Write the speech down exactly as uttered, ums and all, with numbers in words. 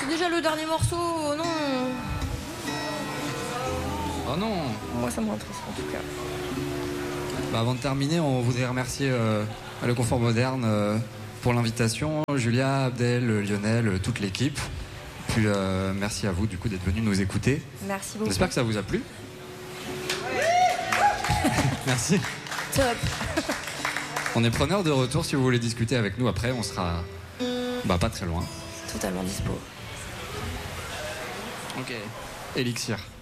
déjà le dernier morceau, oh non. Oh non. Moi, ça me rend triste en tout cas. Bah, avant de terminer, on voudrait remercier euh, le Confort Moderne euh, pour l'invitation. Julia, Abdel, Lionel, toute l'équipe. Puis euh, merci à vous du coup d'être venus nous écouter. Merci beaucoup. J'espère que ça vous a plu. Merci. Top. On est preneur de retour si vous voulez discuter avec nous après. On sera bah, pas très loin. Totalement dispo. Ok. Elixir.